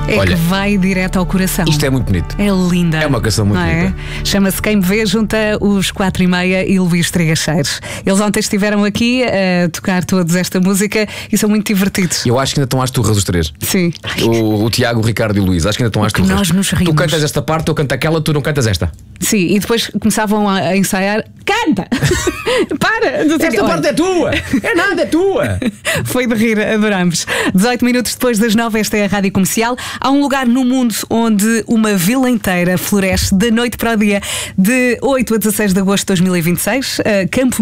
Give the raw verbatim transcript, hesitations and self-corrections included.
É Olha, que vai direto ao coração. isto é muito bonito. É linda. É uma canção muito não é? bonita. Chama-se Quem Me Vê, junta os quatro e meia e Luís Trigacheiros. Eles ontem estiveram aqui a tocar todos esta música e são muito divertidos. Eu acho que ainda estão às turras os três. Sim. O, o Tiago, o Ricardo e o Luís. Acho que ainda estão às que turras. nós nos Tu rimos. cantas esta parte, eu canto aquela, tu não cantas esta. Sim, e depois começavam a, a ensaiar. Canta! Para! Não sei o quê. Esta Olha, parte é tua! É nada, é tua! foi de rir, adoramos. dezoito minutos depois das nove, esta é a Rádio Comercial. Há um lugar no mundo onde uma vila inteira floresce da noite para o dia, de oito a dezasseis de agosto de dois mil e vinte e seis. Uh, Campo